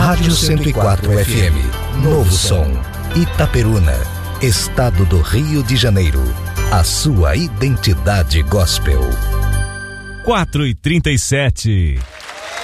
Rádio 104 FM, Novo Som, Itaperuna, Estado do Rio de Janeiro. A sua identidade gospel. 4h37.